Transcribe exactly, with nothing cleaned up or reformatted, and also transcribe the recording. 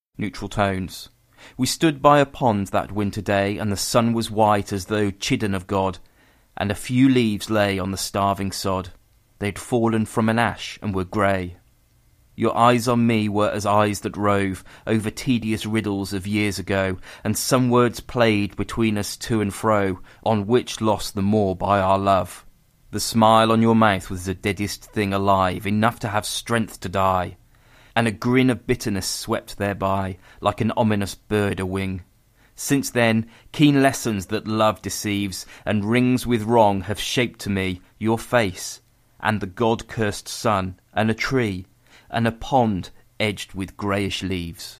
Neutral tones. We stood by a pond that winter day, and the sun was white as though chidden of God, and a few leaves lay on the starving sod. They'd fallen from an ash and were grey. Your eyes on me were as eyes that rove over tedious riddles of years ago, and some words played between us to and fro, on which lost the more by our love. The smile on your mouth was the deadest thing alive, enough to have strength to die, and a grin of bitterness swept thereby, like an ominous bird a-wing. Since then, keen lessons that love deceives and rings with wrong have shaped to me your face, and the God-cursed sun, and a tree, and a pond edged with greyish leaves.